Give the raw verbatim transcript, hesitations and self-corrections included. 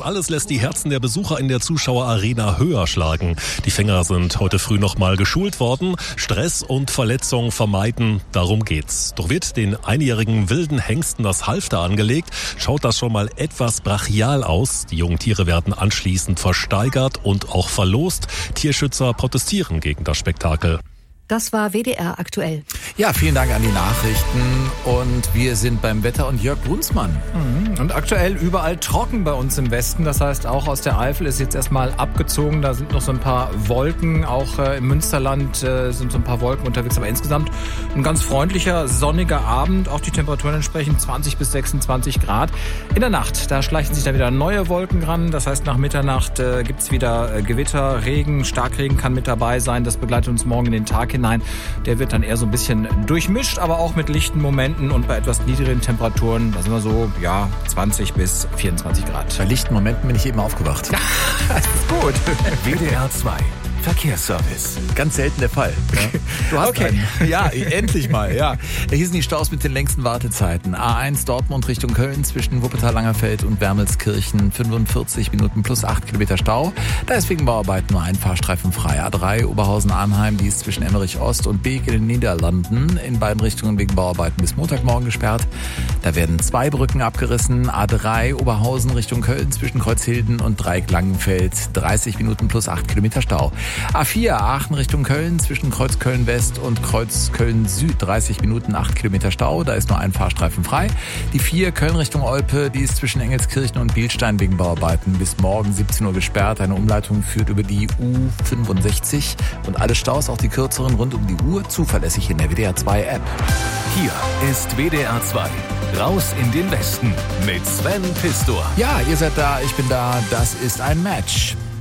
alles lässt die Herzen der Besucher in der Zuschauerarena höher schlagen. Die Fänger sind heute früh nochmal geschult worden. Stress und Verletzung vermeiden, darum geht's. Doch wird den einjährigen wilden Hengsten das Halfter angelegt, schaut das schon mal etwas brachial aus. Die jungen Tiere werden anschließend versteigert und auch verlost. Tierschützer protestieren gegen das Spektakel. Das war W D R aktuell. Ja, vielen Dank an die Nachrichten und wir sind beim Wetter und Jörg Brunsmann. Mhm. Und aktuell überall trocken bei uns im Westen, das heißt auch aus der Eifel ist jetzt erstmal abgezogen, da sind noch so ein paar Wolken, auch äh, im Münsterland äh, sind so ein paar Wolken unterwegs, aber insgesamt ein ganz freundlicher, sonniger Abend, auch die Temperaturen entsprechend zwanzig bis sechsundzwanzig Grad. In der Nacht, da schleichen sich da wieder neue Wolken ran, das heißt nach Mitternacht äh, gibt's wieder äh, Gewitter, Regen, Starkregen kann mit dabei sein, das begleitet uns morgen in den Tag hinein. Der wird dann eher so ein bisschen durchmischt, aber auch mit lichten Momenten und bei etwas niedrigen Temperaturen. Da sind wir so, ja, zwanzig bis vierundzwanzig Grad. Bei lichten Momenten bin ich eben aufgewacht. Das ist gut. W D R zwei Verkehrsservice. Ganz selten der Fall. Ja. Du hast Okay. einen. Ja, endlich mal. Ja. Hier sind die Staus mit den längsten Wartezeiten. A eins Dortmund Richtung Köln zwischen Wuppertal-Langerfeld und Wermelskirchen fünfundvierzig Minuten plus acht Kilometer Stau. Da ist wegen Bauarbeiten nur ein Fahrstreifen frei. A drei Oberhausen-Arnheim, die ist zwischen Emmerich Ost und Beek in den Niederlanden in beiden Richtungen wegen Bauarbeiten bis Montagmorgen gesperrt. Da werden zwei Brücken abgerissen. A drei Oberhausen Richtung Köln zwischen Kreuzhilden und Dreieck-Langenfeld dreißig Minuten plus acht Kilometer Stau. A vier Aachen Richtung Köln zwischen Kreuz Köln West und Kreuz Köln Süd dreißig Minuten, acht Kilometer Stau. Da ist nur ein Fahrstreifen frei. Die vier Köln Richtung Olpe, die ist zwischen Engelskirchen und Bielstein wegen Bauarbeiten bis morgen siebzehn Uhr gesperrt. Eine Umleitung führt über die U fünfundsechzig und alle Staus, auch die kürzeren rund um die Uhr, zuverlässig in der W D R zwei App. Hier ist W D R zwei. Raus in den Westen mit Sven Pistor. Ja, ihr seid da, ich bin da, das ist ein Match.